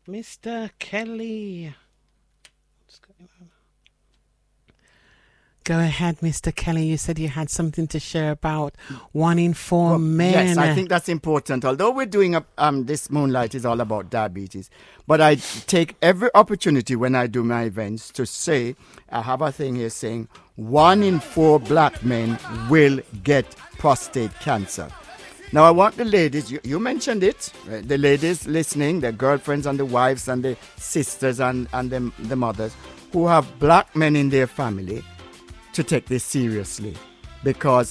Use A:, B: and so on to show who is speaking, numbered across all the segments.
A: Mr. Kelly. What's going on? Go ahead, Mr. Kelly. You said you had something to share about 1 in 4 men.
B: Yes, I think that's important. Although we're doing this Moonlight is all about diabetes, but I take every opportunity when I do my events to say, I have a thing here saying 1 in 4 black men will get prostate cancer. Now, I want the ladies, you mentioned it, right? The ladies listening, the girlfriends and the wives and the sisters and the mothers who have black men in their family to take this seriously, because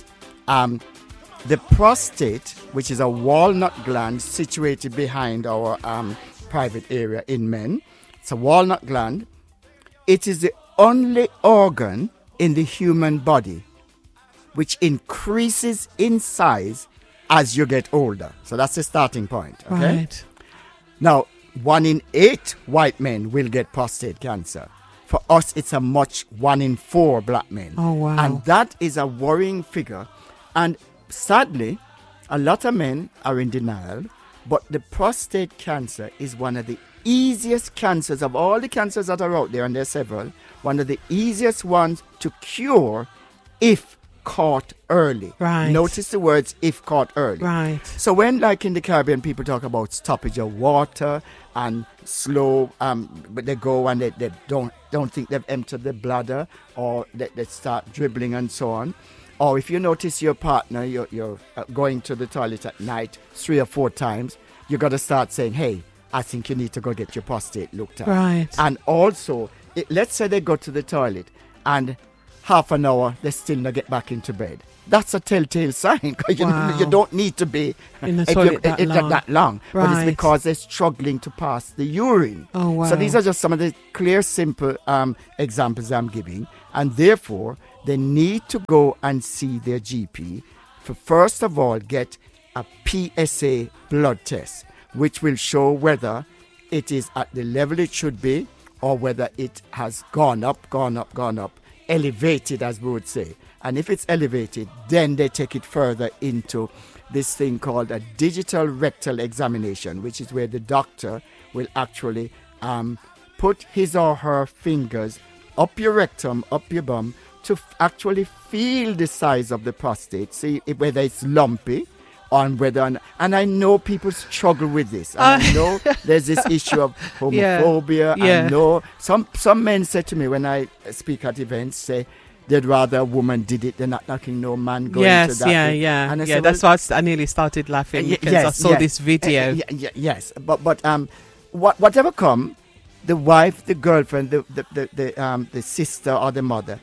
B: the prostate, which is a walnut gland situated behind our private area in men, it's a walnut gland. It is the only organ in the human body which increases in size as you get older. So that's the starting point. Okay?
A: Right.
B: Now, 1 in 8 white men will get prostate cancer. For us, it's a much 1 in 4 black men.
A: Oh, wow.
B: And that is a worrying figure. And sadly, a lot of men are in denial, but the prostate cancer is one of the easiest cancers of all the cancers that are out there, and there are several, one of the easiest ones to cure if caught early.
A: Right.
B: Notice the words "if caught early."
A: Right.
B: So when, like in the Caribbean, people talk about stoppage of water and slow, but they go and they don't think they've emptied the bladder, or they start dribbling and so on. Or if you notice your partner, you're going to the toilet at night 3 or 4 times, you got to start saying, "Hey, I think you need to go get your prostate looked at."
A: Right.
B: And also, let's say they go to the toilet and half an hour, they still not get back into bed. That's a telltale sign, because
A: Wow.
B: you don't need to be
A: In the toilet that long.
B: But
A: Right.
B: it's because they're struggling to pass the urine.
A: Oh, wow.
B: So these are just some of the clear, simple examples I'm giving. And therefore, they need to go and see their GP to first of all get a PSA blood test, which will show whether it is at the level it should be, or whether it has gone up, elevated, as we would say. And if it's elevated, then they take it further into this thing called a digital rectal examination, which is where the doctor will actually put his or her fingers up your rectum, up your bum, to actually feel the size of the prostate, see whether it's lumpy, on whether, and I know people struggle with this. And I know there's this issue of homophobia.
A: Yeah.
B: I know some men say to me when I speak at events, say they'd rather a woman did it than not knocking no man going to that.
A: And I
B: say,
A: that's why I nearly started laughing, because I saw this video.
B: Yes, but whatever come, the wife, the girlfriend, the sister or the mother,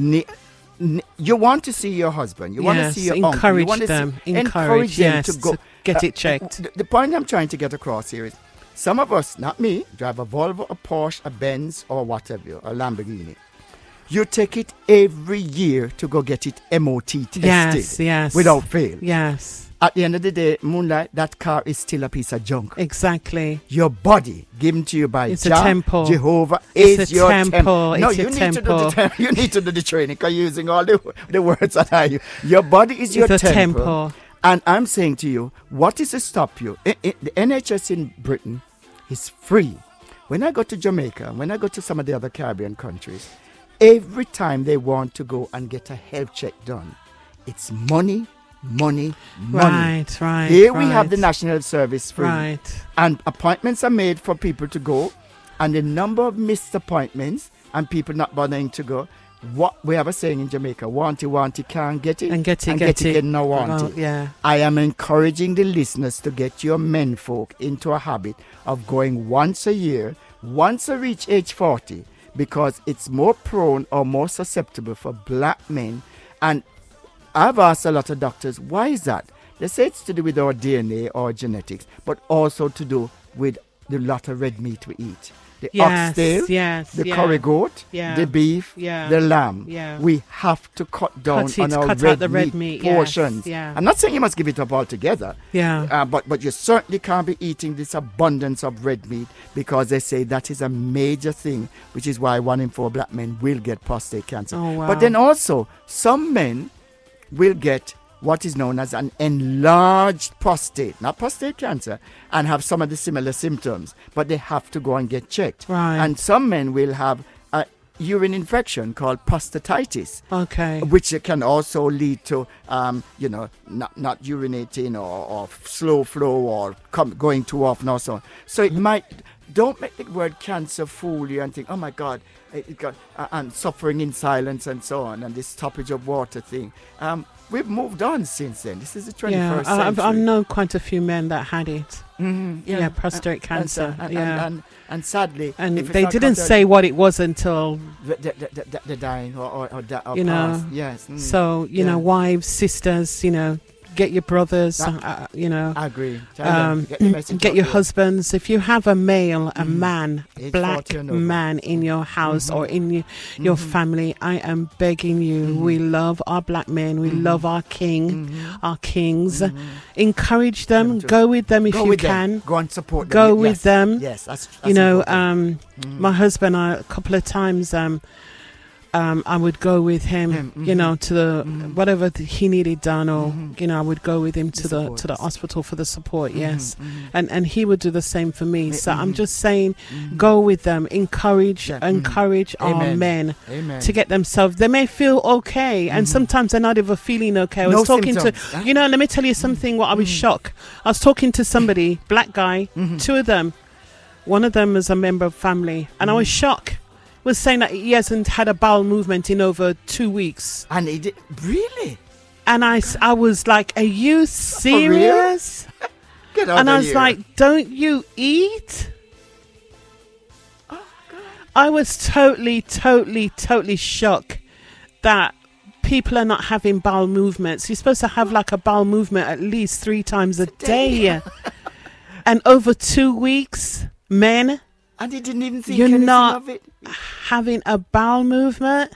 B: you want to see your husband. You want to see your uncle. You want to encourage them to go
A: get it checked.
B: The point I'm trying to get across here is, some of us, not me, drive a Volvo, a Porsche, a Benz, or whatever, a Lamborghini. You take it every year to go get it MOT tested.
A: Yes.
B: Without fail.
A: Yes.
B: At the end of the day, Moonlight, that car is still a piece of junk.
A: Exactly.
B: Your body, given to you by
A: It's a temple.
B: Jehovah,
A: It's
B: is
A: a
B: your
A: temple.
B: No,
A: It's
B: you
A: a
B: need
A: temple.
B: to do you need to do the training, because you're using all the words that I use. Your body is your
A: It's a
B: temple.
A: temple.
B: And I'm saying to you, what is to stop you? The NHS in Britain is free. When I go to Jamaica, when I go to some of the other Caribbean countries, every time they want to go and get a health check done, it's money.
A: Right.
B: Here we have the National Health Service free.
A: Right.
B: And appointments are made for people to go. And the number of missed appointments and people not bothering to go. What we have a saying in Jamaica, want it, can't get it.
A: And get it.
B: No want it.
A: Yeah.
B: I am encouraging the listeners to get your men folk into a habit of going once a year, once they reach age 40, because it's more prone or more susceptible for black men. And I've asked a lot of doctors, why is that? They say it's to do with our DNA or genetics, but also to do with the lot of red meat we eat. The oxtail, the curry goat, the beef, the lamb.
A: Yeah.
B: We have to cut down on our red meat portions.
A: Yes.
B: I'm not saying you must give it up altogether.
A: Yeah.
B: But you certainly can't be eating this abundance of red meat, because they say that is a major thing, which is why 1 in 4 black men will get prostate cancer.
A: Oh, wow.
B: But then also, some men will get what is known as an enlarged prostate, not prostate cancer, and have some of the similar symptoms, but they have to go and get checked.
A: Right.
B: And some men will have a urine infection called prostatitis,
A: Okay.
B: which can also lead to, not urinating or slow flow or going too often or so on. So it might, don't make the word cancer fool you and think, oh my God, it got, and suffering in silence and so on, and this stoppage of water thing. We've moved on since then. This is the 21st century.
A: I've known quite a few men that had it.
B: Mhm,
A: Yeah, prostate cancer.
B: And sadly,
A: And
B: if it's
A: they
B: not
A: didn't
B: considered-
A: say what it was until,
B: the dying or
A: You know,
B: past. Yes.
A: so,
B: Yeah.
A: wives, sisters, get your brothers,
B: I agree. Tell them, get the message
A: get
B: out
A: your
B: there.
A: husbands. If you have a male, a man,
B: Age
A: black
B: 40 and over.
A: man in your house or in your family, I am begging you. We love our black men. We love our king, our kings. Encourage them.
B: to-
A: Go with them if
B: Go
A: you
B: with
A: can.
B: them. Go and support them.
A: Go
B: Yes.
A: with them.
B: Yes, that's
A: You
B: important.
A: my husband, a couple of times, I would go with him, to the whatever he needed done, or I would go with him to the hospital for the support. Yes, and he would do the same for me. So I'm just saying, go with them, encourage our
B: Amen.
A: men
B: Amen.
A: to get themselves. They may feel okay, and sometimes they're not even feeling okay. I was
B: No
A: talking
B: symptoms.
A: to, let me tell you something. What I was shocked. I was talking to somebody, black guy, two of them. One of them is a member of family, and I was shocked. Was saying that he hasn't had a bowel movement in over 2 weeks.
B: And he did really.
A: And I was like, are you serious?
B: Get out
A: And
B: of
A: I was
B: here.
A: like, don't you eat? I was totally shocked that people are not having bowel movements. You're supposed to have like a bowel movement at least 3 times a day. And over 2 weeks, men
B: And he didn't even think
A: You're
B: anything
A: not-
B: of it.
A: having a bowel movement.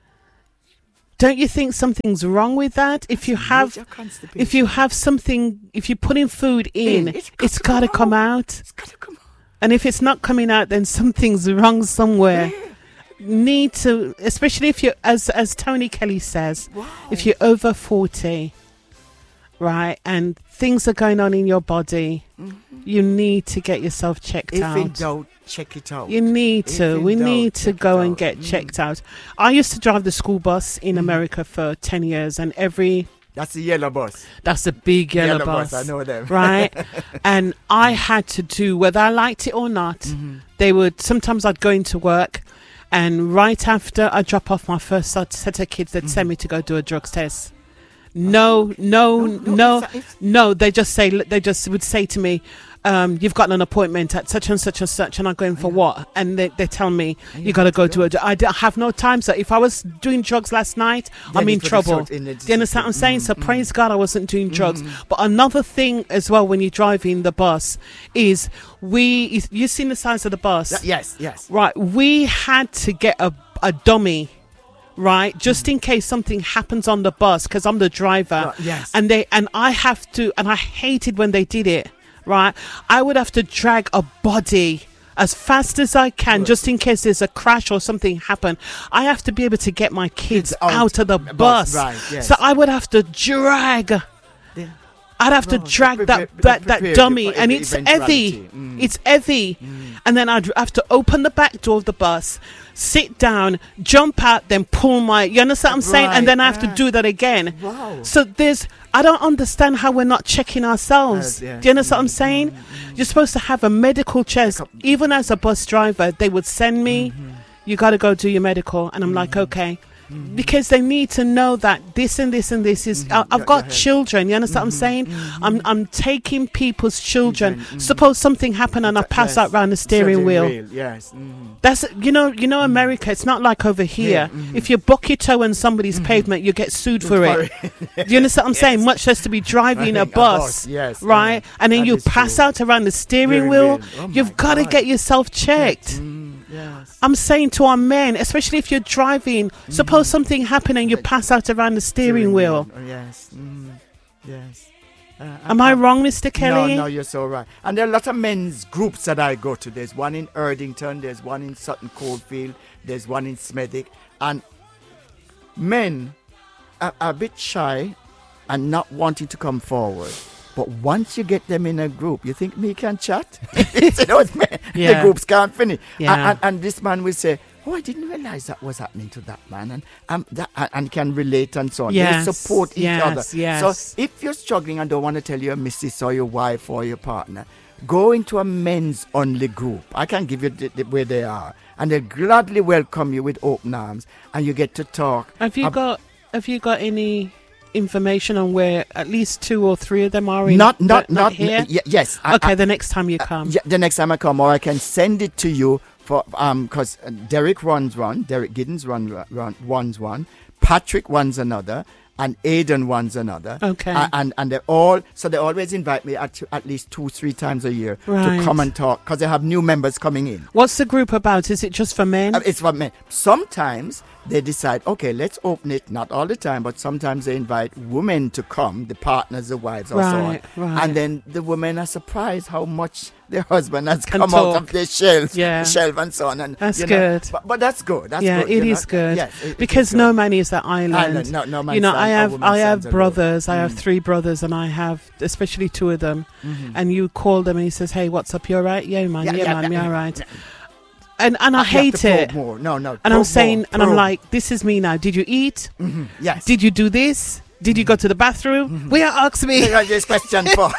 A: Don't you think something's wrong with that? If you have
B: Major constipation.
A: if you have something, if you're putting food in, it's got to come out.
B: It's got to come out.
A: And if it's not coming out, then something's wrong somewhere. Need to, especially if you're, as Tony Kelly says,
B: Wow.
A: if you're over 40, right, and things are going on in your body, you need to get yourself checked
B: If
A: out.
B: in doubt, check it out.
A: You need
B: If
A: to.
B: in
A: We
B: doubt,
A: need to
B: check
A: go
B: it
A: and
B: out.
A: get checked out. I used to drive the school bus in America for 10 years, and
B: That's the yellow bus.
A: that's a big yellow bus.
B: I know them.
A: Right? And I had to do, whether I liked it or not, they would, sometimes I'd go into work, and right after I drop off my first set of kids, they'd send me to go do a drugs test. No, they just would say to me, you've got an appointment at such and such and such, and I'm going for what? And they tell me you got to go to I have no time, sir. If I was doing drugs last night, I'm in trouble. Do you understand what I'm saying? So praise God I wasn't doing drugs. But another thing as well, when you're driving the bus, is you've seen the size of the bus.
B: Yes.
A: Right, we had to get a dummy, right, just in case something happens on the bus, because I'm the driver.
B: Yes.
A: And I have to, and I hated when they did it, right? I would have to drag a body as fast as I can, just in case there's a crash or something happen. I have to be able to get my kids out of the bus.
B: Right, yes.
A: So I would have to drag.
B: Yeah.
A: I'd have to
B: No,
A: drag
B: prepare
A: that dummy,
B: for
A: and
B: every
A: it's heavy.
B: eventuality.
A: It's heavy. And then I'd have to open the back door of the bus, sit down, jump out, then pull you understand what I'm saying? And then I have to do that again.
B: Wow.
A: So I don't understand how we're not checking ourselves.
B: Yes.
A: Do you understand what I'm saying? You're supposed to have a medical check. Even as a bus driver, they would send me, you got to go do your medical. And I'm like, okay. Because they need to know that this and this and this is. I've got children. You understand what I'm saying? I'm taking people's children. Suppose something happened and I pass out round the steering wheel.
B: Yes.
A: That's America. It's not like over here. If you buck your toe on somebody's pavement, you get sued for it. Do you understand what I'm saying? Much less to be driving a bus,
B: yes,
A: right? And then
B: that
A: you
B: is
A: pass
B: true.
A: out around the steering
B: Steering
A: wheel.
B: wheel. Oh my
A: You've got to
B: God.
A: get yourself checked.
B: Yes.
A: I'm saying to our men, especially if you're driving, suppose something happened and you pass out around the steering wheel.
B: Oh, yes. Yes.
A: Am I wrong, Mr. Kelly?
B: No, you're so right. And there are a lot of men's groups that I go to. There's one in Erdington, there's one in Sutton Coldfield, there's one in Smethwick. And men are a bit shy and not wanting to come forward. But once you get them in a group, you think me can chat? The groups can't finish.
A: Yeah.
B: And this man will say, oh, I didn't realize that was happening to that man. And can relate and so on.
A: Yes,
B: They support each other.
A: yes.
B: So if you're struggling and don't want to tell your missus or your wife or your partner, go into a men's only group. I can give you where they are. And they'll gladly welcome you with open arms. And you get to talk.
A: Have you got any information on where at least 2 or 3 of them are in? Not here?
B: Yes.
A: Okay, the next time you come.
B: The next time I come, or I can send it to you for because Derek runs one, Derek Giddens runs one, Patrick runs another, and Aidan runs another.
A: Okay.
B: And they always invite me at least 2-3 times a year to come and talk because they have new members coming in.
A: What's the group about? Is it just for men?
B: It's for men. Sometimes they decide, okay, let's open it. Not all the time, but sometimes they invite women to come, the partners, the wives, or so on.
A: Right.
B: And then the women are surprised how much their husband has come out of their shelf and so on. And
A: that's good.
B: But that's good. That's
A: good. It is good. Yes, because no man is that island.
B: No man.
A: I have brothers. I have 3 brothers, and I have especially 2 of them. Mm-hmm. And you call them, and he says, "Hey, what's up? You all right? Yeah, man. Man. You're all right."
B: Yeah.
A: And I hate it.
B: More. No.
A: And I'm saying, and I'm like, this is me now. Did you eat?
B: Mm-hmm. Yes.
A: Did you do this? Did you go to the bathroom?
B: Mm-hmm.
A: We are asking me.
B: This question for.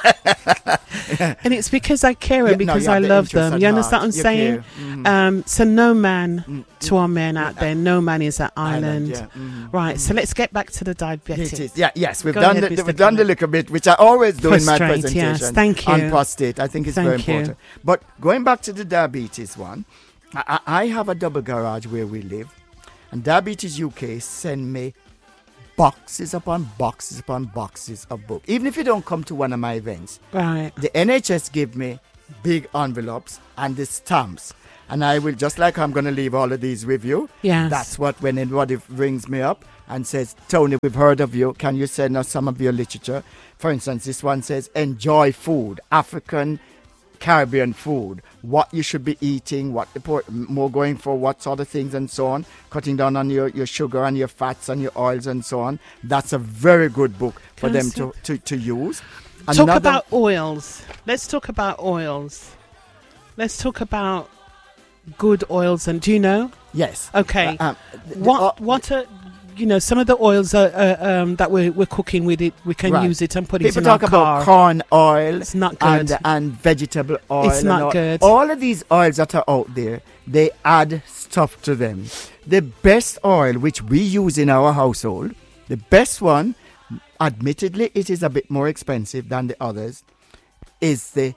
A: And it's because I care and because I love them. You understand what I'm saying? Mm-hmm. So no man to our men out there. No man is that island.
B: Yeah. Mm-hmm.
A: Right. So let's get back to the diabetes.
B: Yes. We've done the little bit, which I always do in my presentation.
A: Yes, thank you.
B: On prostate. I think it's very important. But going back to the diabetes one, I have a double garage where we live, and Diabetes UK send me boxes upon boxes upon boxes of books. Even if you don't come to one of my events,
A: right?
B: The NHS give me big envelopes and the stamps, and I will, just like I'm going to leave all of these with you.
A: Yes.
B: That's what, when anybody rings me up and says, "Tony, we've heard of you. Can you send us some of your literature?" For instance, this one says, "Enjoy food, African Caribbean food, what you should be eating, what more going for, what sort of things and so on, cutting down on your sugar and your fats and your oils and so on." That's a very good book for them to use.
A: Talk about oils. Let's talk about oils. Let's talk about good oils. And do you know?
B: Yes.
A: Okay. What are some of the oils that we're cooking with it, we can use it and put it in our car.
B: People talk about corn oil.
A: It's not good.
B: And vegetable oil.
A: It's not good.
B: All of these oils that are out there, they add stuff to them. The best oil, which we use in our household, the best one, admittedly it is a bit more expensive than the others, is the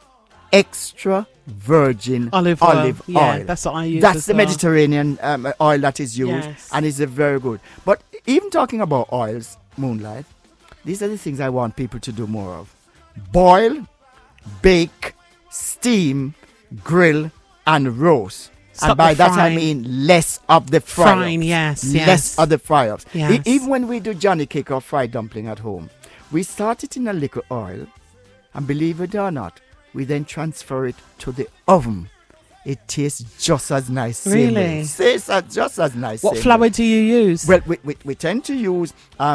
B: extra virgin olive oil.
A: Yeah, that's what I use.
B: That's the Mediterranean oil that is used,
A: yes.
B: And it's very good. But even talking about oils, Moonlight, these are the things I want people to do more of: boil, bake, steam, grill, and roast.
A: Stop
B: and by that
A: frying.
B: I mean less of the frying. Less of the fry-ups.
A: Yes.
B: Even when we do Johnny cake or fried dumpling at home, we start it in a little oil, and believe it or not, we then transfer it to the oven. It tastes just as nice.
A: Really?
B: Tastes just as nice.
A: What flour do you use?
B: Well, we tend to use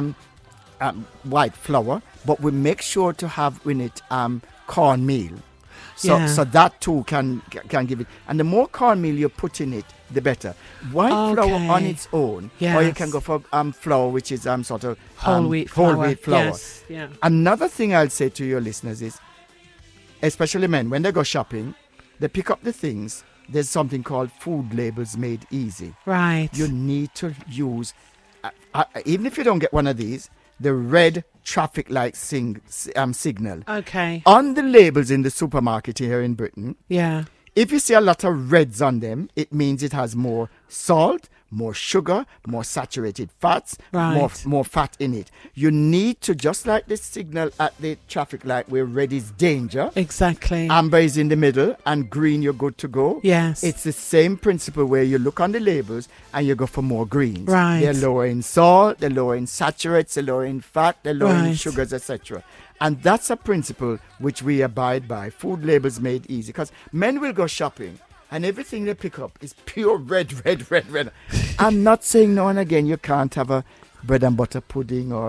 B: white flour, but we make sure to have in it cornmeal. So that too can give it. And the more cornmeal you put in it, the better. White flour on its own, or you can go for flour, which is sort of
A: whole wheat
B: flour.
A: Yes. Yeah.
B: Another thing I'll say to your listeners is, especially men, when they go shopping, they pick up the things. There's something called food labels made easy.
A: Right.
B: You need to use, even if you don't get one of these, the red traffic light signal.
A: Okay.
B: On the labels in the supermarket here in Britain.
A: Yeah.
B: If you see a lot of reds on them, it means it has more salt, more sugar, more saturated fats, more fat in it. You need to, just like the signal at the traffic light where red is danger.
A: Exactly.
B: Amber is in the middle and green you're good to go.
A: Yes.
B: It's the same principle where you look on the labels and you go for more greens.
A: Right.
B: They're lower in salt, they're lower in saturates, they're lower in fat, they're lower in sugars, etc. And that's a principle which we abide by. Food labels made easy. Because men will go shopping and everything they pick up is pure red. I'm not saying now and again you can't have a bread and butter pudding or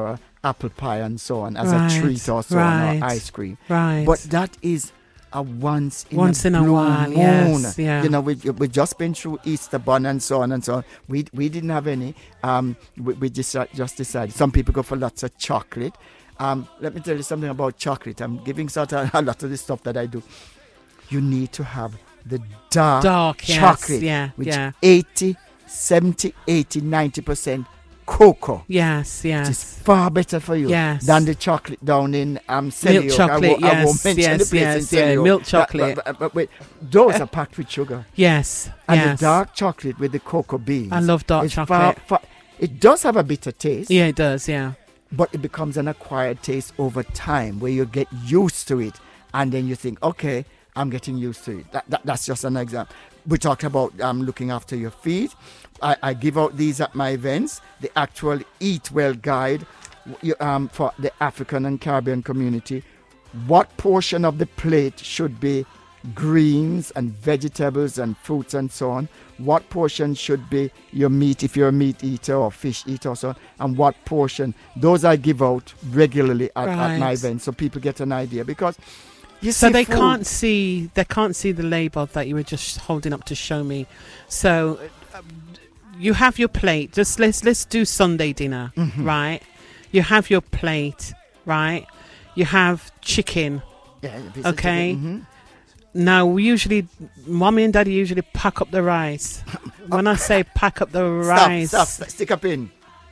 B: apple pie and so on as
A: Right,
B: a treat or so on,
A: right,
B: or ice cream.
A: Right.
B: But that is a once in
A: a
B: blue
A: while,
B: moon.
A: yes, yeah.
B: You know, we've just been through Easter bun and so on and so on. We didn't have any. We just decided. Some people go for lots of chocolate. Let me tell you something about chocolate. I'm giving sort of a lot of the stuff that I do. You need to have the dark chocolate,
A: yes,
B: which
A: yeah.
B: 80, 70, 80, 90% cocoa.
A: Yes,
B: It is
A: yes.
B: far better for you
A: Yes.
B: than the chocolate down in Selly
A: Milk
B: Oak.
A: chocolate,
B: I won't mention
A: yes,
B: the place
A: yes,
B: in Selly
A: yeah,
B: Oak.
A: milk chocolate.
B: But wait, those are packed with sugar.
A: Yes,
B: And
A: yes.
B: the dark chocolate with the cocoa beans.
A: I love dark
B: is
A: chocolate.
B: It does have a bitter taste,
A: Yeah, it does, yeah.
B: but it becomes an acquired taste over time where you get used to it. And then you think, okay, I'm getting used to it. That's just an example. We talked about looking after your feet. I give out these at my events, the actual Eat Well guide for the African and Caribbean community. What portion of the plate should be greens and vegetables and fruits and so on? What portion should be your meat if you're a meat eater or fish eater or so on? And what portion? Those I give out regularly at my events so people get an idea, because
A: so they can't see the label that you were just holding up to show me. So you have your plate. Just let's do Sunday dinner, right? You have your plate, right? You have chicken.
B: Yeah,
A: okay.
B: Chicken.
A: Now mommy and daddy usually pack up the rice. When I say pack up the rice,
B: stop, stick up in.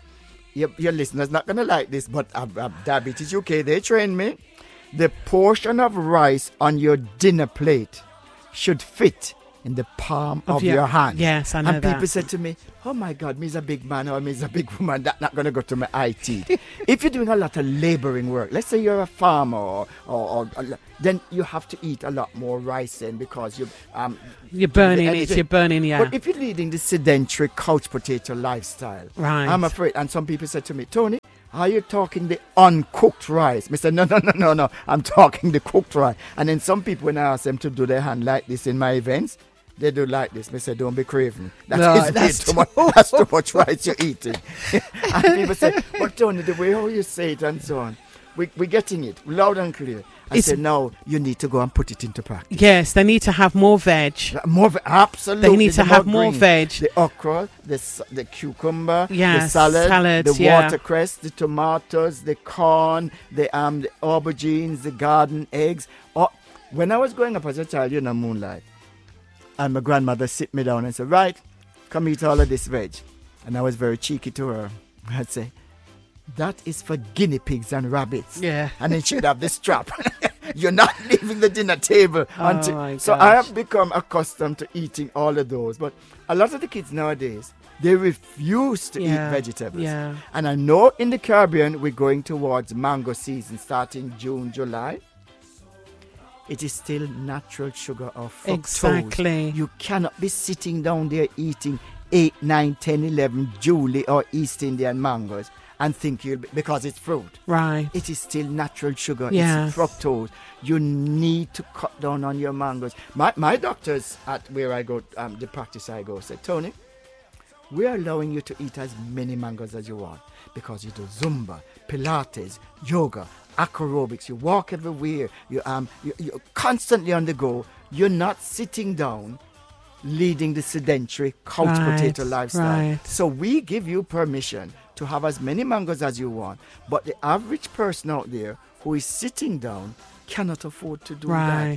B: Your listeners not gonna like this, but Diabetes UK, they trained me. The portion of rice on your dinner plate should fit in the palm of your hand.
A: Yes, I know
B: and
A: that.
B: people said to me, oh my God, me's a big man or me's a big woman, that's not going to go to my IT. If you're doing a lot of laboring work, let's say you're a farmer or then you have to eat a lot more rice then, because you're
A: burning it,
B: But if you're leading the sedentary couch potato lifestyle,
A: right.
B: I'm afraid, and some people said to me, Tony, are you talking the uncooked rice? I said, no, I'm talking the cooked rice. And then some people, when I ask them to do their hand like this in my events, they do like this. I said, don't be craving. That's too much rice you're eating. And people say, but Tony, the way how you say it and so on, we're getting it loud and clear. I said, no, you need to go and put it into practice.
A: Yes, they need to have more veg.
B: Absolutely.
A: They need to have more veg.
B: The okra, the cucumber,
A: yes,
B: the salad, the
A: yeah.
B: watercress, the tomatoes, the corn, the aubergines, the garden eggs. When I was growing up as a child, Moonlight, and my grandmother sit me down and said, right, come eat all of this veg. And I was very cheeky to her. I'd say, that is for guinea pigs and rabbits.
A: Yeah.
B: And then she'd have this strap. You're not leaving the dinner table. So I have become accustomed to eating all of those. But a lot of the kids nowadays, they refuse to eat vegetables.
A: Yeah.
B: And I know in the Caribbean, we're going towards mango season starting June, July. It is still natural sugar or fructose.
A: Exactly.
B: You cannot be sitting down there eating 8, 9, 10, 11 Julie or East Indian mangoes and think because it's fruit.
A: Right.
B: It is still natural sugar.
A: Yes.
B: It's fructose. You need to cut down on your mangoes. My doctors at where I go, the practice I go, said, Tony, we're allowing you to eat as many mangoes as you want because you do Zumba, Pilates, yoga, aerobics. You walk everywhere. You're constantly on the go. You're not sitting down leading the sedentary couch potato lifestyle.
A: Right.
B: So we give you permission to have as many mangoes as you want. But the average person out there who is sitting down cannot afford to do that.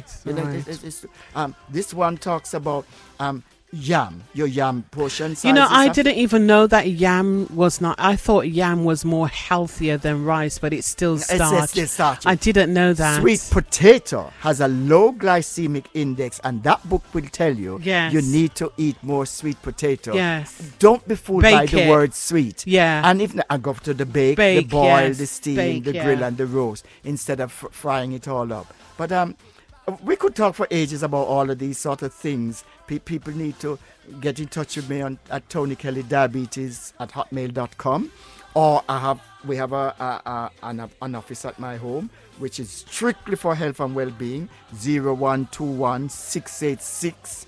B: This one talks about your yam portion size.
A: I didn't even know that yam was not. I thought yam was more healthier than rice, but it's still starch.
B: It's starchy.
A: I didn't know that.
B: Sweet potato has a low glycemic index, and that book will tell you you need to eat more sweet potato.
A: Yes.
B: Don't be fooled by the word sweet.
A: Yeah.
B: And if I go to the bake, the boil, the steam, the grill, and the roast instead of frying it all up. But we could talk for ages about all of these sort of things. People need to get in touch with me at Tony Kelly Diabetes at hotmail.com, or we have an office at my home which is strictly for health and well-being. 0121 686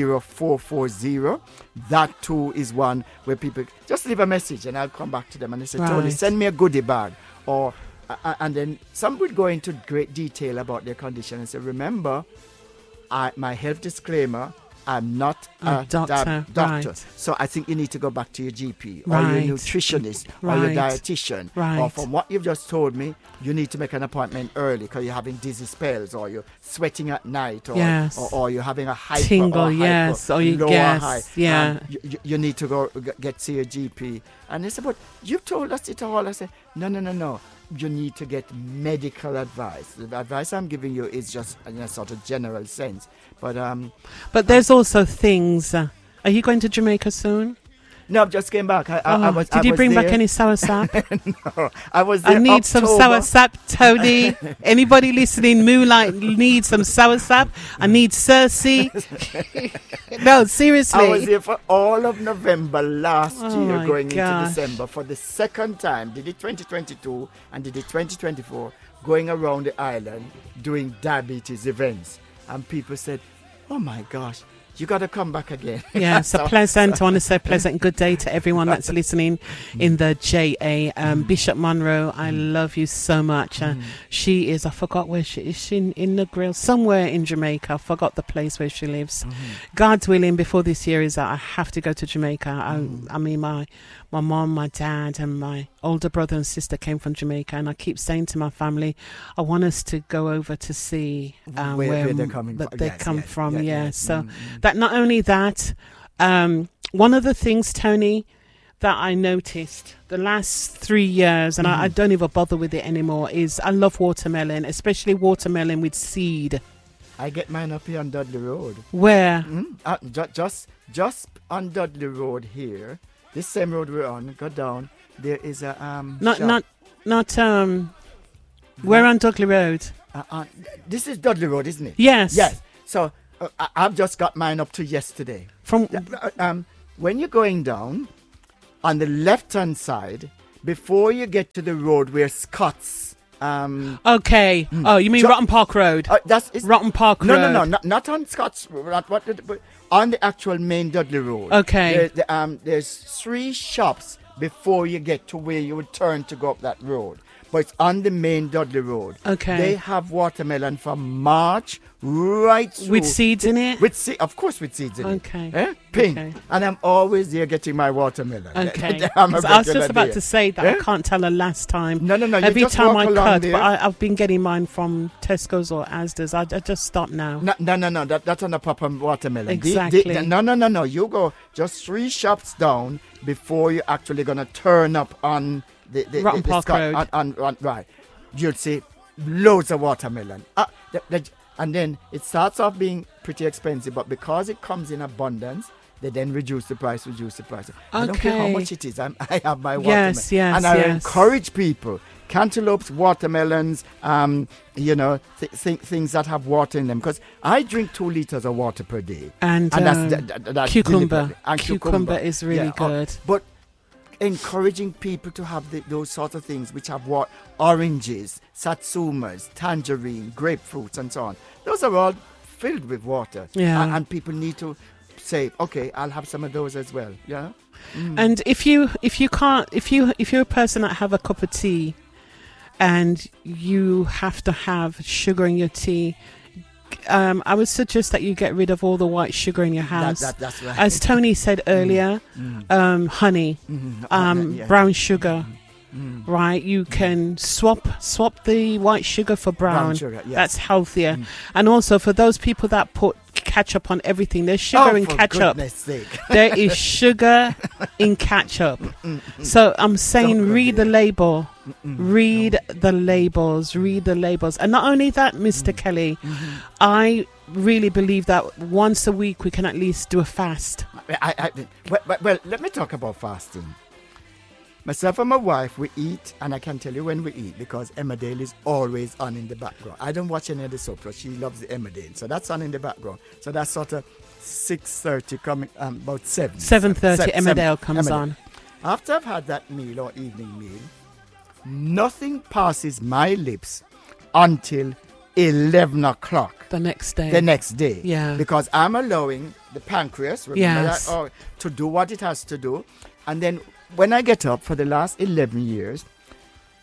B: 0440. That too is one where people just leave a message and I'll come back to them and they say, Tony, send me a goodie bag or and then some would go into great detail about their condition and say, remember, my health disclaimer, I'm not a doctor.
A: Right.
B: So I think you need to go back to your GP or
A: Right.
B: your nutritionist or
A: Right.
B: your dietitian. Or
A: Right.
B: from what you've just told me, you need to make an appointment early because you're having dizzy spells, or you're sweating at night, or
A: Yes.
B: or you're having a hyper
A: Tingle,
B: or hyper,
A: yes, or you
B: lower
A: guess,
B: high.
A: yeah.
B: You need to go get to your GP. And they say, but you told us it all. I say, no. You need to get medical advice. The advice I'm giving you is just in a sort of general sense.
A: But there's also things. Are you going to Jamaica soon?
B: No, I just came back.
A: Did you bring back any sour sap?
B: No, I was there
A: I need some
B: October.
A: sour sap, Tony. Anybody listening, Moonlight needs some sour sap. I need Cersei. No, seriously.
B: I was here for all of November last
A: Oh
B: year,
A: my
B: going
A: gosh.
B: into December for the second time. Did it 2022 and did it 2024, going around the island doing diabetes events. And people said, oh my gosh, you got to come back again.
A: Yeah, so pleasant. I want to say pleasant good day to everyone that's listening in the JA. Bishop Monroe, I love you so much. She is, I forgot where she is. She in the grill somewhere in Jamaica. I forgot the place where she lives. God's willing, before this year is out, I have to go to Jamaica. I mean, my mom, my dad, and my older brother and sister came from Jamaica, and I keep saying to my family, I want us to go over to see
B: where they're coming
A: that
B: from.
A: they
B: Yes,
A: come
B: yes,
A: from.
B: yes,
A: Yeah,
B: yes.
A: so that not only that, one of the things, Tony, that I noticed the last 3 years, and I don't even bother with it anymore, is I love watermelon, especially watermelon with seed.
B: I get mine up here on Dudley Road.
A: Where?
B: Just on Dudley Road here, this same road we're on, go down, there is a shop.
A: Where on Dudley Road?
B: This is Dudley Road, isn't it?
A: Yes.
B: Yes. So I've just got mine up to yesterday.
A: From
B: When you're going down, on the left-hand side, before you get to the road where Scott's...
A: okay. Oh, you mean Rotten Park Road? Rotten Park Road.
B: No, not on Scott's. But on the actual main Dudley Road.
A: Okay.
B: There's 3 shops before you get to where you would turn to go up that road. But it's on the main Dudley Road.
A: Okay.
B: They have watermelon from March right through.
A: With seeds in it?
B: Of course, with seeds in
A: Okay.
B: it. Pink.
A: Okay.
B: And I'm always there getting my watermelon.
A: Okay.
B: I'm a
A: So I was just
B: regular
A: about
B: there.
A: to say that I can't tell the last time.
B: No. You
A: Every
B: just
A: time
B: walk
A: I
B: along
A: cut,
B: there.
A: but I've been getting mine from Tesco's or Asda's. I just stop now.
B: No. That's on a proper watermelon.
A: Exactly.
B: No. You go just 3 shops down before you're actually going to turn up on the
A: Rotten Park Road.
B: on right. You'll see loads of watermelon. And then it starts off being pretty expensive, but because it comes in abundance, they then reduce the price. I don't care how
A: Okay.
B: much it is. I have my watermelon.
A: Yes,
B: and I
A: yes.
B: encourage people, cantaloupes, watermelons, things that have water in them. Because I drink 2 liters of water per day.
A: And
B: that's
A: cucumber.
B: deliberate. And
A: Cucumber is really good.
B: But encouraging people to have those sort of things which have oranges, satsumas, tangerine, grapefruits, and so on. Those are all filled with water.
A: Yeah.
B: And people need to say, okay, I'll have some of those as well. Yeah.
A: And if you're a person that have a cup of tea and you have to have sugar in your tea, I would suggest that you get rid of all the white sugar in your house.
B: That's right.
A: As Tony said earlier, honey,
B: Yeah.
A: brown sugar. Right, you can swap the white sugar for brown.
B: Sugar, yes.
A: That's healthier. And also for those people that put ketchup on everything, there's sugar in
B: for
A: ketchup.
B: goodness sake.
A: There is sugar in ketchup. So I'm saying
B: Don't go
A: read
B: there.
A: the label. Read the labels. Read the labels. And not only that, Mr. Kelly, I really believe that once a week we can at least do a fast.
B: Well, let me talk about fasting. Myself and my wife, we eat, and I can tell you when we eat because Emmerdale is always on in the background. I don't watch any of the soap, but she loves the Emmerdale, so that's on in the background. So that's sort of 6:30 coming, about 7.
A: 7:30 Emmerdale comes on.
B: After I've had that meal or evening meal, nothing passes my lips until 11 o'clock.
A: The next day.
B: The next day.
A: Yeah.
B: Because I'm allowing the pancreas, remember
A: Yes.
B: that, to do what it has to do. And then when I get up for the last 11 years,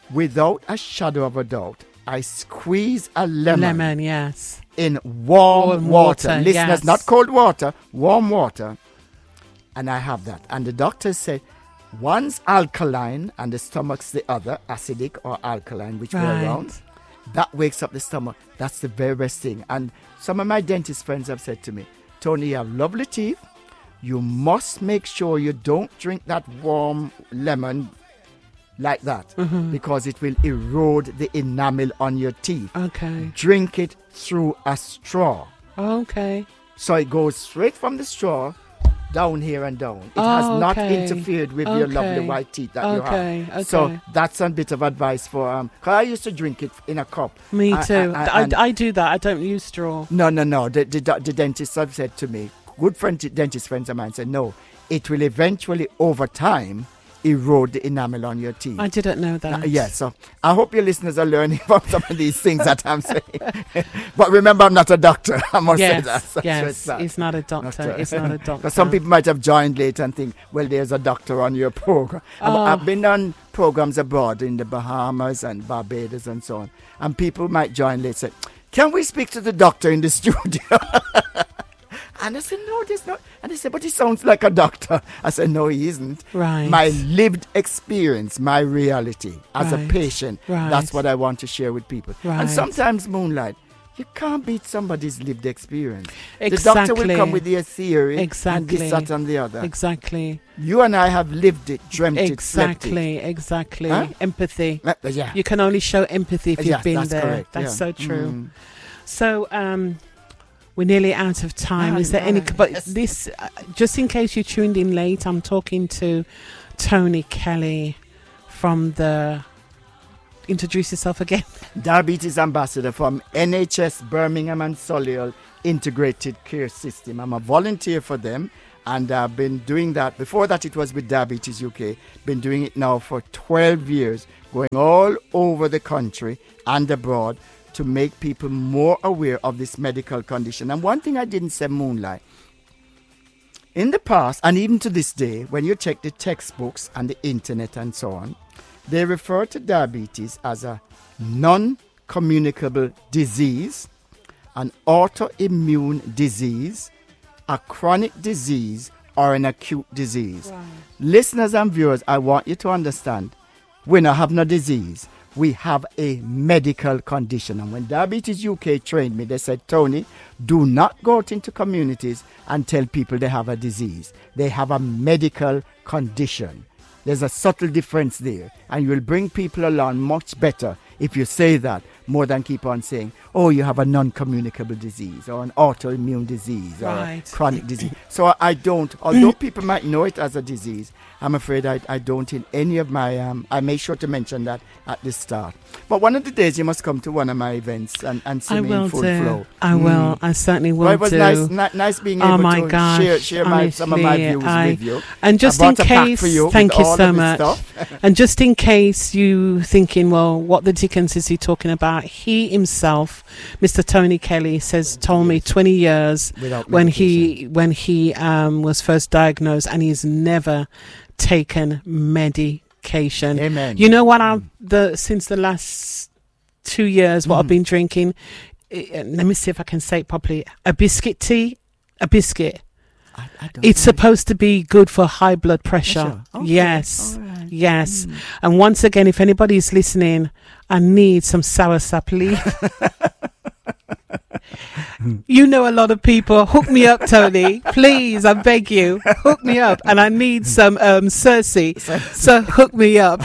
B: without a shadow of a doubt, I squeeze a lemon
A: yes.
B: in warm water. Listeners,
A: yes.
B: not cold water, warm water. And I have that. And the doctor said, one's alkaline and the stomach's the other, acidic or alkaline, which way around. That wakes up the stomach. That's the very best thing. And some of my dentist friends have said to me, Tony, you have lovely teeth. You must make sure you don't drink that warm lemon like that, because it will erode the enamel on your teeth.
A: Okay.
B: Drink it through a straw.
A: Okay.
B: So it goes straight from the straw down here and down. It has not interfered with your lovely white teeth that you have.
A: Okay.
B: So that's a bit of advice for because I used to drink it in a cup.
A: Me too. I do that. I don't use straw.
B: No. The dentists have said to me, good dentist friends of mine said, no, it will eventually over time erode the enamel on your teeth.
A: I didn't know that.
B: Yes, so I hope your listeners are learning from some of these things that I'm saying. But remember, I'm not a doctor. I must say that.
A: Yes, he's not a doctor. He's not a doctor.
B: Because some people might have joined late and think, well, there's a doctor on your program. I've been on programs abroad in the Bahamas and Barbados and so on. And people might join late and say, can we speak to the doctor in the studio? And I said, no, there's not. And they said, but he sounds like a doctor. I said, no, he isn't.
A: Right.
B: My lived experience, my reality as a patient, that's what I want to share with people.
A: Right.
B: And sometimes, Moonlight, you can't beat somebody's lived experience.
A: Exactly.
B: The doctor will come with their theory
A: exactly.
B: and this, that, and the other.
A: Exactly.
B: You and I have lived it, dreamt it, slept it.
A: Exactly.
B: Huh?
A: Empathy.
B: Yeah.
A: You can only show empathy if you've been
B: that's
A: there.
B: Correct.
A: That's so true.
B: Mm.
A: So, we're nearly out of time. Is there any? But this, just in case you tuned in late, I'm talking to Tony Kelly from the. Introduce yourself again.
B: Diabetes ambassador from NHS Birmingham and Solihull Integrated Care System. I'm a volunteer for them, and I've been doing that. Before that, it was with Diabetes UK. Been doing it now for 12 years, going all over the country and abroad, to make people more aware of this medical condition. And one thing I didn't say, Moonlight, in the past, and even to this day, when you check the textbooks and the internet and so on, they refer to diabetes as a non-communicable disease, an autoimmune disease, a chronic disease, or an acute disease. Right. Listeners and viewers, I want you to understand, we don't have no disease. We have a medical condition. And when Diabetes UK trained me, they said, Tony, do not go out into communities and tell people they have a disease. They have a medical condition. There's a subtle difference there. And you will bring people along much better if you say that, more than keep on saying, oh, you have a non-communicable disease or an autoimmune disease or a chronic disease. So I don't, although people might know it as a disease, I'm afraid I don't in any of my, I made sure to mention that at the start. But one of the days you must come to one of my events and see me in full flow.
A: I will. I certainly will.
B: Well, it was nice being able to share some of my views with you.
A: And just in case, thank you so much. And just in case you thinking, well, what the dickens is he talking about? He himself, Mr. Tony Kelly, told me 20 years when he was first diagnosed, and he's never taken medication.
B: Amen.
A: You know what? Since the last 2 years, what I've been drinking. Let me see if I can say it properly. A biscuit tea. It's supposed to be good for high blood pressure. Okay. Yes. Right. Yes. And once again, if anybody's listening, I need some soursop leaf. You know a lot of people. Hook me up, Tony. Please, I beg you. Hook me up. And I need some Cersei. So hook me up.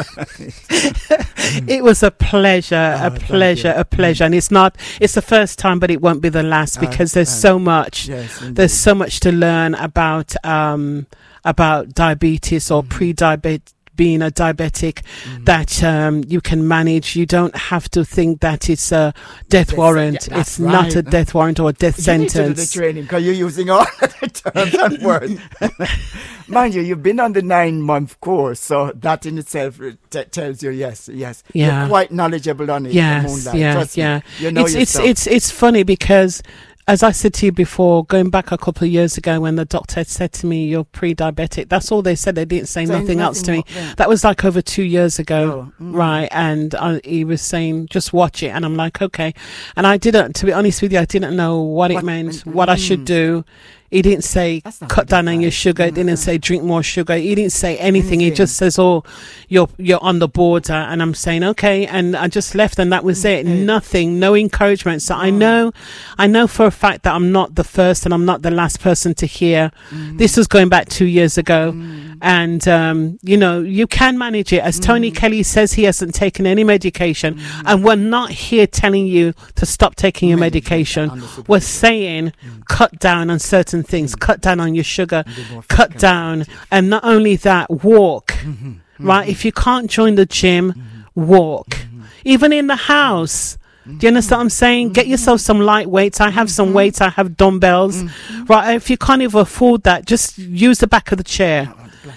A: It was a pleasure, a pleasure. And it's the first time, but it won't be the last, because there's so much. Yes, there's so much to learn about diabetes or pre-diabetes. Being a diabetic, that you can manage. You don't have to think that it's a death warrant. It's not a death warrant or a death sentence. You need to do the training, because you're using all the terms and words. Mind you, you've been on the 9-month course, so that in itself tells you yes. You're quite knowledgeable on it. Yes. You know it's funny because as I said to you before, going back a couple of years ago when the doctor had said to me, you're pre-diabetic, that's all they said. They didn't say nothing else to me.
B: Yeah.
A: That was like over 2 years ago, right? And he was saying, just watch it. And I'm like, okay. And I didn't, to be honest with you, I didn't know what it meant, what I should do. He didn't say cut down on your sugar. He didn't say drink more sugar. He didn't say anything. He just says, "Oh, you're on the border," and I'm saying, "Okay," and I just left, and that was it. Nothing, no encouragement. So I know for a fact that I'm not the first and I'm not the last person to hear. This was going back 2 years ago, and you know, you can manage it. As Tony Kelly says, he hasn't taken any medication, and we're not here telling you to stop taking your medication. We're saying cut down on certain things, cut down on your sugar, cut down, and not only that, walk. Right? If you can't join the gym, walk. Even in the house. Do you understand what I'm saying? Get yourself some light weights. I have some weights. I have dumbbells. Right? If you can't even afford that, just use the back of the chair.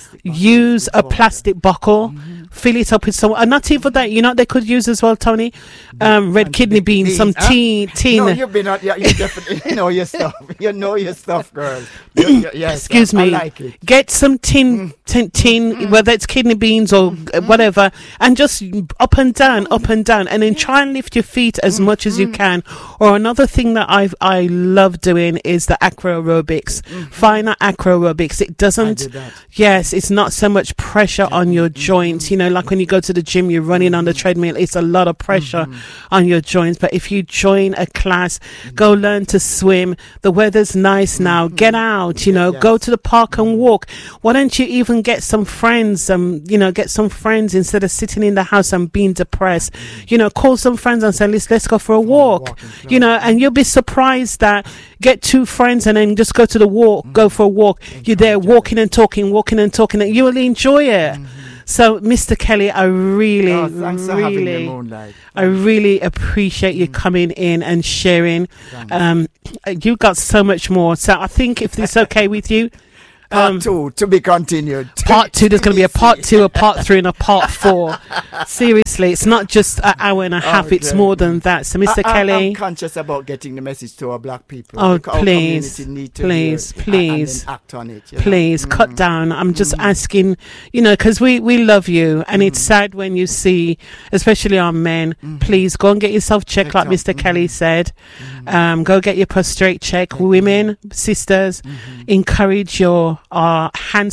A: Use a plastic buckle. Fill it up with some, and not even that. You know what they could use as well, Tony? Red kidney beans, some tea.
B: No, you've been out. Yeah, you definitely know your stuff. You know your stuff, girl. Yes,
A: excuse me.
B: I like it.
A: Get some tin, whether it's kidney beans or whatever, and just up and down, and then try and lift your feet as much as you can. Or another thing that I love doing is the acro aerobics. Find that acro aerobics. It doesn't. Yes, it's not so much pressure on your joints. You know, like when you go to the gym, you're running on the treadmill. It's a lot of pressure on your joints. But if you join a class, go learn to swim. The weather's nice now. Get out. You know, go to the park and walk. Why don't you even get some friends? You know, get some friends instead of sitting in the house and being depressed. You know, call some friends and say, let's go for a walk. You know, and you'll be surprised that get 2 friends and then just go to the walk. Go for a walk. You're there walking and talking, and you will enjoy it. So, Mr. Kelly, I really appreciate you coming in and sharing. You got so much more. So I think if it's okay with you,
B: Part 2 to be continued.
A: Part 2, there's going to be a part 2, a part 3 and a part 4. Seriously, it's not just an hour and a half, it's more than that. So Mr. Kelly,
B: I'm conscious about getting the message to our black people.
A: Oh, please,
B: act on it.
A: Please cut down. I'm just asking, you know, because we love you, and it's sad when you see, especially our men, please go and get yourself checked, like Mr. Kelly said. Go get your prostate check. Women, sisters, encourage our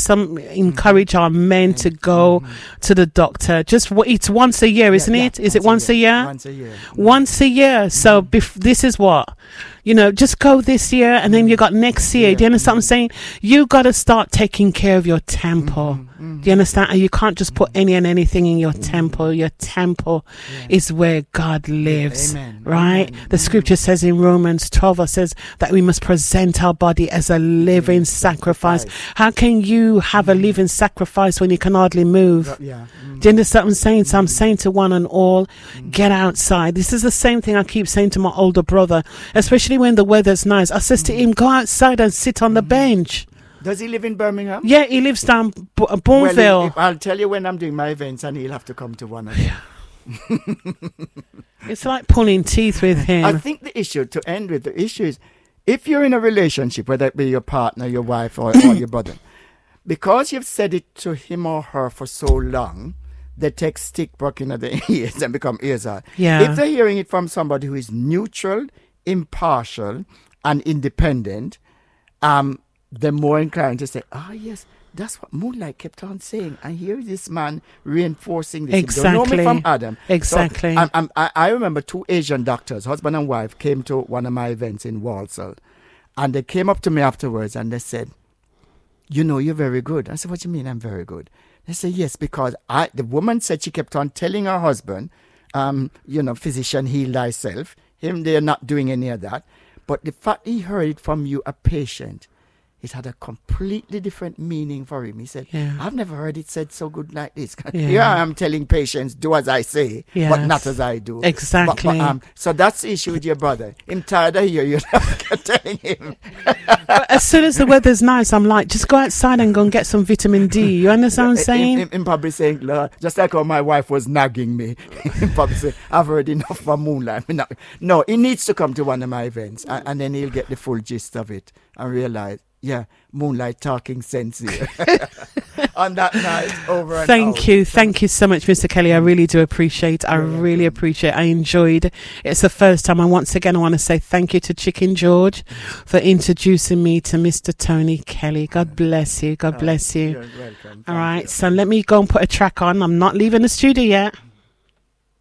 A: men to go to the doctor. Just it's once a year, isn't it? Is it once a year? Once a year. So this is what, you know, just go this year, and then you got next year. Do you understand what I'm saying? You got to start taking care of your temple. Do you understand? And you can't just put any and anything in your temple. Your temple is where God lives. Right? The scripture says in Romans 12, it says that we must present our body as a living sacrifice. How can you have a living sacrifice when you can hardly move? Do you understand what I'm saying? So I'm saying to one and all, get outside. This is the same thing I keep saying to my older brother, especially when the weather's nice. I says to him, go outside and sit on the bench.
B: Does he live in Birmingham?
A: Yeah, he lives down Bourneville.
B: Well, I'll tell you when I'm doing my events, and he'll have to come to one of them.
A: It's like pulling teeth with him.
B: I think the issue, to end with, the issue is, if you're in a relationship, whether it be your partner, your wife, or your brother, because you've said it to him or her for so long, they take stick back in their ears and become ears out.
A: Yeah.
B: If they're hearing it from somebody who is neutral, impartial, and independent, they're more inclined to say, yes, that's what Moonlight kept on saying. And here is this man reinforcing this.
A: Exactly.
B: You don't know me from Adam.
A: Exactly.
B: So, I remember 2 Asian doctors, husband and wife, came to one of my events in Walsall. And they came up to me afterwards and they said, you know, you're very good. I said, what do you mean I'm very good? They said, yes, because the woman said she kept on telling her husband, physician, heal thyself. They're not doing any of that. But the fact he heard it from you, a patient, it had a completely different meaning for him. He said,
A: Yeah.
B: I've never heard it said so good like this.
A: Yeah.
B: Here I am telling patients, do as I say, but
A: Yes.
B: not as I do.
A: Exactly.
B: So that's the issue with your brother. I'm tired of hearing you telling him.
A: As soon as the weather's nice, I'm like, just go outside and go and get some vitamin D. You understand what I'm saying?
B: Him probably saying, "Lord," just like how my wife was nagging me. Him probably saying, I've heard enough for Moonlight. No, he needs to come to one of my events, and then he'll get the full gist of it and realize, yeah, Moonlight talking sense here. On that night, over and out.
A: Thank you so much, Mr. Kelly. I really do appreciate. I really appreciate. I enjoyed. It's the first time, and once again, I want to say thank you to Chicken George for introducing me to Mr. Tony Kelly. God bless you. God bless you.
B: You're welcome.
A: All right, so let me go and put a track on. I'm not leaving the studio yet.